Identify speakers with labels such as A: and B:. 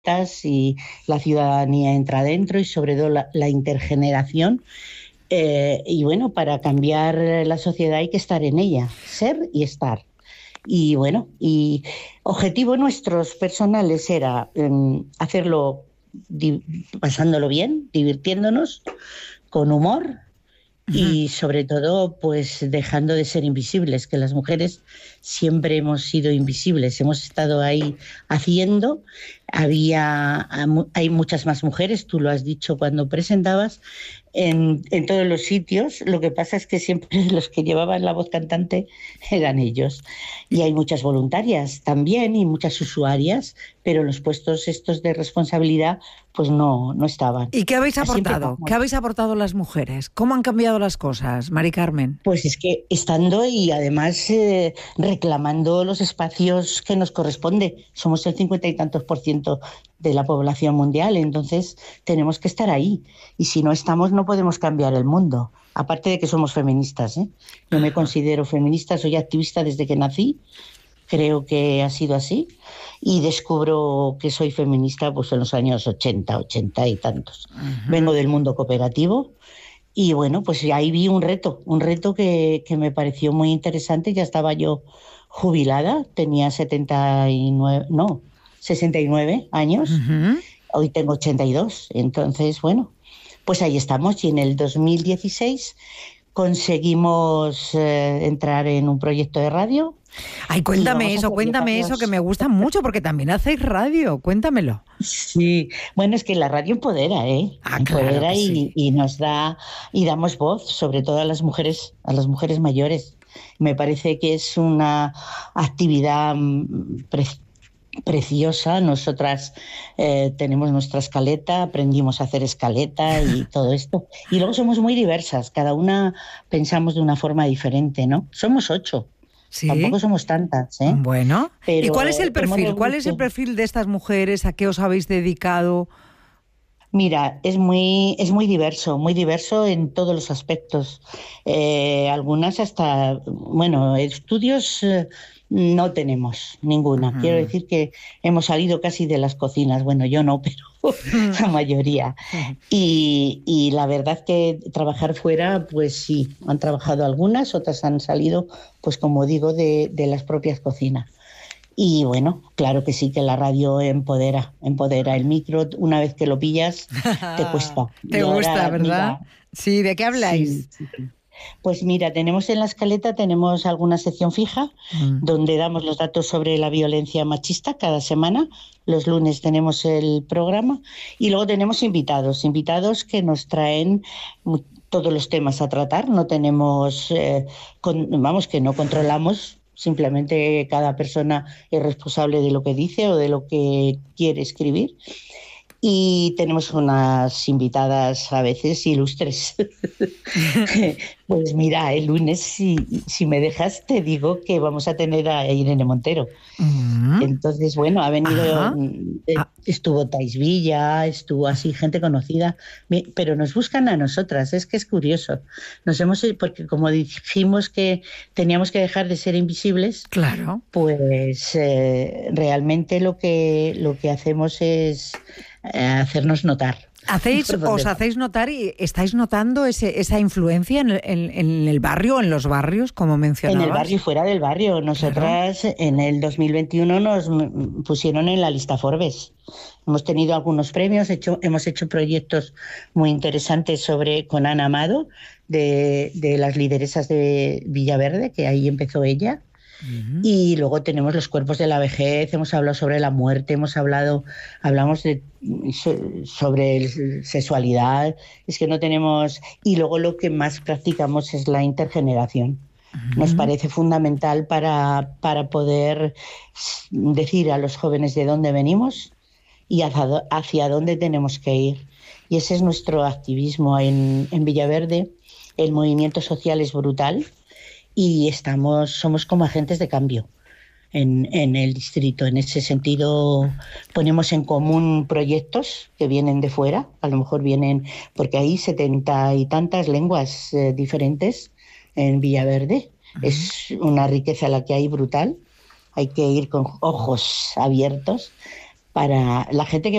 A: y la ciudadanía entra dentro y sobre todo la intergeneración. Y bueno, para cambiar la sociedad hay que estar en ella, ser y estar. Y bueno, y objetivo nuestros personales era hacerlo pasándolo bien, divirtiéndonos, con humor
B: Ujú.
A: y sobre todo pues dejando de ser invisibles, que las mujeres siempre hemos sido invisibles, hemos estado ahí haciendo, hay muchas más mujeres, tú lo has dicho cuando presentabas, en todos los sitios. Lo que pasa es que siempre los que llevaban la voz cantante eran ellos. Y hay muchas voluntarias también y muchas usuarias, pero los puestos estos de responsabilidad pues no estaban.
B: ¿Y qué habéis
A: Así
B: aportado? ¿Qué
A: empezamos.
B: habéis aportado las mujeres? ¿Cómo han cambiado las cosas, Mari Carmen?
A: Pues es que estando y además reclamando los espacios que nos corresponde. Somos el 50 y tantos por ciento de la población mundial, entonces tenemos que estar ahí. Y si no estamos, no podemos cambiar el mundo. Aparte de que somos feministas, ¿eh? Yo me
B: Ajá.
A: considero feminista, soy activista desde que nací, creo que ha sido así, y descubro que soy feminista pues en los años 80, 80 y tantos.
B: Ujú.
A: Vengo del mundo cooperativo y bueno, pues ahí vi un reto que me pareció muy interesante. Ya estaba yo jubilada, tenía 79, no, 69 años,
B: Ujú.
A: hoy tengo 82. Entonces, bueno, pues ahí estamos y en el 2016 conseguimos entrar en un proyecto de radio
B: Ay,
A: y vamos a hacer 10
B: cuéntame eso, que
A: años.
B: me gusta mucho, porque también hacéis radio. Cuéntamelo.
A: Sí, bueno, es que la radio empodera, ¿eh?
B: Ah, claro
A: Empodera
B: que sí.
A: y nos da y damos voz, sobre todo a las mujeres mayores. Me parece que es una actividad preciosa. Nosotras tenemos nuestra escaleta, aprendimos a hacer escaleta y todo esto. Y luego somos muy diversas, cada una pensamos de una forma diferente, ¿no? Somos 8, tampoco
B: Sí.
A: somos tantas, ¿eh?
B: Bueno. ¿Y cuál es
A: Pero
B: el
A: hemos
B: perfil? ¿Cuál es el
A: revolucionado.
B: perfil de estas mujeres? ¿A qué os habéis dedicado?
A: Mira, es muy diverso en todos los aspectos. Algunas hasta, bueno, estudios no tenemos ninguna. Quiero
B: Ujú.
A: decir que hemos salido casi de las cocinas. Bueno, yo no, pero la mayoría. Y la verdad que trabajar fuera, pues sí, han trabajado algunas, otras han salido, pues como digo, de las propias cocinas. Y bueno, claro que sí que la radio empodera, empodera. El micro, una vez que lo pillas, te cuesta.
B: ¿Te
A: Y
B: gusta,
A: ahora,
B: verdad?
A: mira,
B: Sí, ¿de qué
A: sí,
B: habláis?
A: sí, sí. Pues mira, tenemos en la escaleta, tenemos alguna sección fija
B: Mm.
A: donde damos los datos sobre la violencia machista cada semana. Los lunes tenemos el programa y luego tenemos invitados, invitados que nos traen todos los temas a tratar. No tenemos, vamos, que no controlamos. Simplemente cada persona es responsable de lo que dice o de lo que quiere escribir. Y tenemos unas invitadas a veces ilustres. Pues mira, el lunes, si me dejas, te digo que vamos a tener a Irene Montero.
B: Mm.
A: Entonces, bueno, ha venido,
B: Ajá. Ah,
A: estuvo Thais Villa, estuvo así gente conocida, pero nos buscan a nosotras, es que es curioso. Porque como dijimos que teníamos que dejar de ser invisibles,
B: claro.
A: pues realmente lo que hacemos es hacernos notar por
B: Os
A: donde vamos.
B: hacéis notar y estáis notando esa influencia en el barrio, en los barrios, como
A: En el barrio
B: mencionabas.
A: y fuera del barrio.
B: Claro.
A: Nosotras en el 2021 nos pusieron en la lista Forbes. Hemos tenido algunos premios, hemos hecho proyectos muy interesantes con Ana Amado, de las lideresas de Villaverde, que ahí empezó ella.
B: Ujú.
A: Y luego tenemos los cuerpos de la vejez, hemos hablado sobre la muerte, hablamos sobre sexualidad, es que no tenemos, y luego lo que más practicamos es la intergeneración. Nos
B: Ujú.
A: parece fundamental para poder decir a los jóvenes de dónde venimos y hacia dónde tenemos que ir. Y ese es nuestro activismo en Villaverde. El movimiento social es brutal y somos como agentes de cambio en el distrito. En ese sentido, ponemos en común proyectos que vienen de fuera, a lo mejor vienen, porque hay 70 y tantas lenguas diferentes en Villaverde.
B: Ujú.
A: Es una riqueza la que hay brutal. Hay que ir con ojos abiertos para la gente que